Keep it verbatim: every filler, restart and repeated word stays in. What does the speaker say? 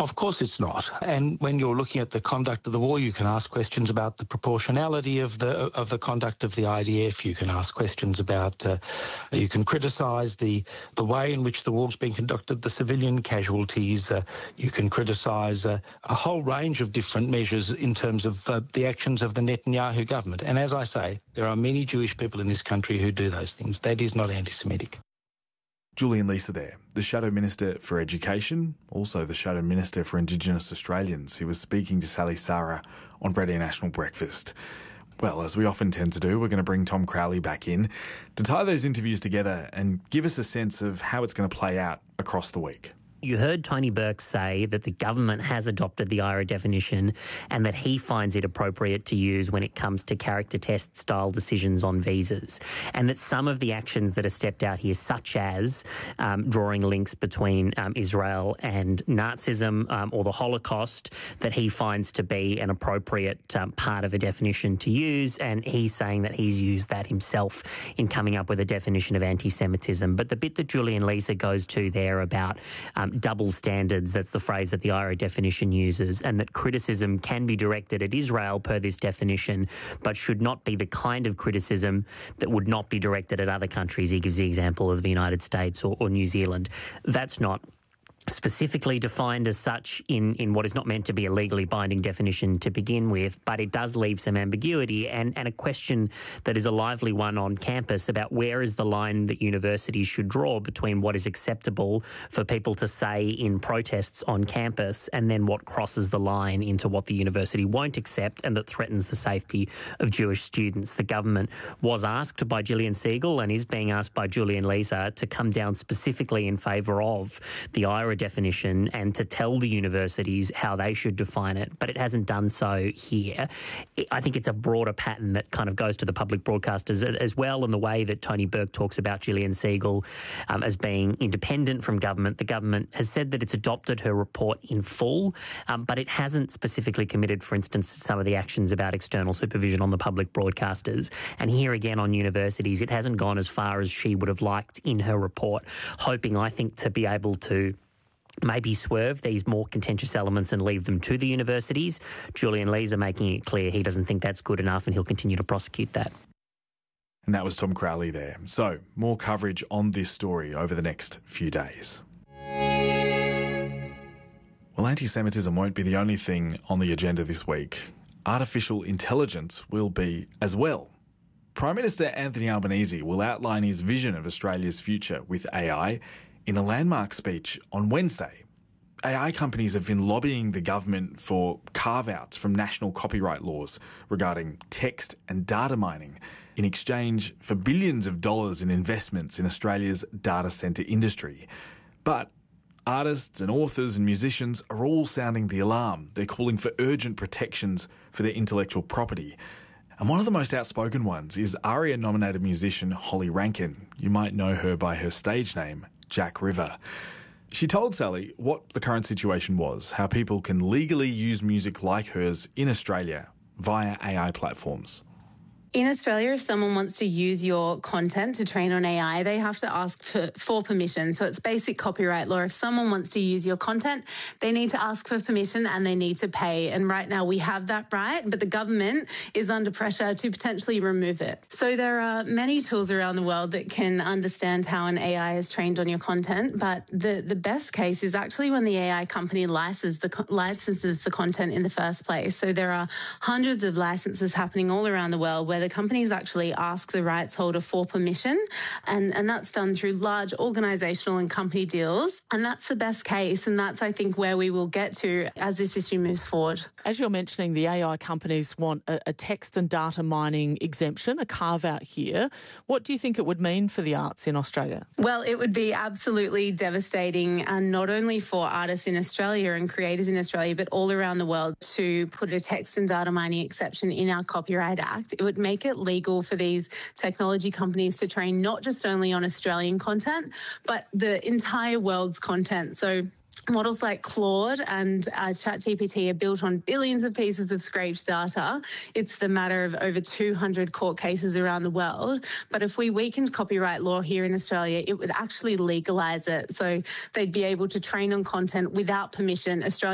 Of course it's not. And when you're looking at the conduct of the war, you can ask questions about the proportionality of the of the conduct of the I D F. You can ask questions about, uh, you can criticise the, the way in which the war's been conducted, the civilian casualties. Uh, you can criticise uh, a whole range of different measures in terms of uh, the actions of the Netanyahu government. And as I say, there are many Jewish people in this country who do those things. That is not anti-Semitic. Julian Leeser there, the Shadow Minister for Education, also the Shadow Minister for Indigenous Australians. He was speaking to Sally Sarah on Radio National Breakfast. Well, as we often tend to do, we're going to bring Tom Crowley back in to tie those interviews together and give us a sense of how it's going to play out across the week. You heard Tony Burke say that the government has adopted the I R A definition and that he finds it appropriate to use when it comes to character test style decisions on visas, and that some of the actions that are stepped out here, such as um, drawing links between um, Israel and Nazism um, or the Holocaust, that he finds to be an appropriate um, part of a definition to use, and he's saying that he's used that himself in coming up with a definition of anti-Semitism. But the bit that Julian Leeser goes to there about um, double standards, that's the phrase that the I R A definition uses, and that criticism can be directed at Israel per this definition, but should not be the kind of criticism that would not be directed at other countries. He gives the example of the United States or, or New Zealand. That's not specifically defined as such in, in what is not meant to be a legally binding definition to begin with, but it does leave some ambiguity and, and a question that is a lively one on campus about where is the line that universities should draw between what is acceptable for people to say in protests on campus and then what crosses the line into what the university won't accept and that threatens the safety of Jewish students. The government was asked by Gillian Segal and is being asked by Julian Leeser to come down specifically in favour of the I R A definition and to tell the universities how they should define it, but it hasn't done so here. I think it's a broader pattern that kind of goes to the public broadcasters as well, in the way that Tony Burke talks about Gillian Segal um, as being independent from government. The government has said that it's adopted her report in full, um, but it hasn't specifically committed, for instance, to some of the actions about external supervision on the public broadcasters. And here again on universities, it hasn't gone as far as she would have liked in her report, hoping, I think, to be able to maybe swerve these more contentious elements and leave them to the universities. Julian Leeser making it clear he doesn't think that's good enough and he'll continue to prosecute that. And that was Tom Crowley there. So, more coverage on this story over the next few days. Well, anti-Semitism won't be the only thing on the agenda this week. Artificial intelligence will be as well. Prime Minister Anthony Albanese will outline his vision of Australia's future with A I in a landmark speech on Wednesday. A I companies have been lobbying the government for carve-outs from national copyright laws regarding text and data mining in exchange for billions of dollars in investments in Australia's data centre industry. But artists and authors and musicians are all sounding the alarm. They're calling for urgent protections for their intellectual property. And one of the most outspoken ones is ARIA-nominated musician Holly Rankin. You might know her by her stage name, Jack River. She told Sally what the current situation was, how people can legally use music like hers in Australia via A I platforms. In Australia, if someone wants to use your content to train on A I, they have to ask for, for permission. So it's basic copyright law. If someone wants to use your content, they need to ask for permission and they need to pay. And right now we have that right, but the government is under pressure to potentially remove it. So there are many tools around the world that can understand how an A I is trained on your content, but the, the best case is actually when the A I company licenses the, licenses the content in the first place. So there are hundreds of licenses happening all around the world where the companies actually ask the rights holder for permission, and, and that's done through large organisational and company deals. And that's the best case, and that's, I think, where we will get to as this issue moves forward. As you're mentioning, the A I companies want a, a text and data mining exemption, a carve-out here. What do you think it would mean for the arts in Australia? Well, it would be absolutely devastating, and not only for artists in Australia and creators in Australia, but all around the world, to put a text and data mining exception in our Copyright Act. It would make it legal for these technology companies to train not just only on Australian content, but the entire world's content. So models like Claude and uh, ChatGPT are built on billions of pieces of scraped data. It's the matter of over two hundred court cases around the world. But if we weakened copyright law here in Australia, it would actually legalise it. So they'd be able to train on content without permission. Australia